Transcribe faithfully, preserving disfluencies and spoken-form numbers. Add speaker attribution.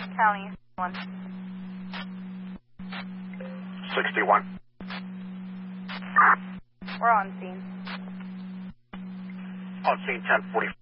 Speaker 1: County, one.
Speaker 2: sixty-one.
Speaker 1: We're on scene.
Speaker 2: On scene ten forty.